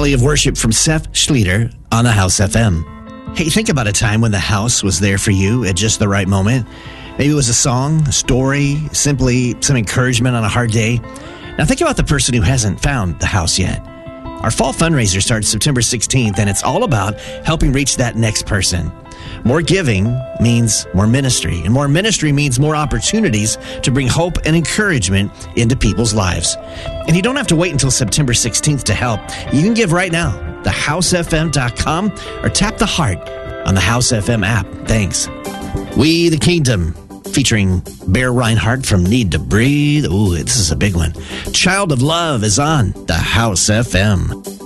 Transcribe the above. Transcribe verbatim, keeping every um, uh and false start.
Valley of Worship from Seth Schleter on the House F M. Hey, think about a time when the house was there for you at just the right moment. Maybe it was a song, a story, simply some encouragement on a hard day. Now think about the person who hasn't found the house yet. Our fall fundraiser starts September sixteenth, and it's all about helping reach that next person. More giving means more ministry, and more ministry means more opportunities to bring hope and encouragement into people's lives. And you don't have to wait until September sixteenth to help. You can give right now, the house f m dot com, or tap the heart on the House F M app. Thanks. We the Kingdom, featuring Bear Reinhardt from Need to Breathe. Ooh, this is a big one. Child of Love is on the House F M.